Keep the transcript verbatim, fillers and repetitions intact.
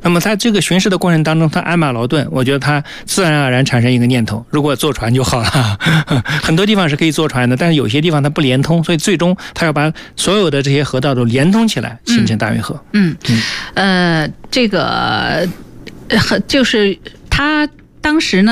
那么他这个巡视的过程当中，他鞍马劳顿，我觉得他自然而然产生一个念头，如果坐船就好了。很多地方是可以坐船的，但是有些地方它不连通，所以最终他要把所有的这些河道都连通起来，形成大运河。 嗯，嗯呃，这个就是他当时呢